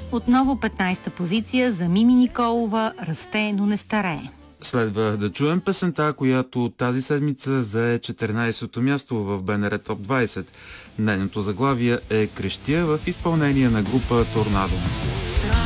Отново 15-та позиция за Мими Николова "Расте, но не старее". Следва да чуем песента, която тази седмица зае 14-то място в БНР Топ 20. Нейното заглавие е "Крещя" в изпълнение на група Торнадо.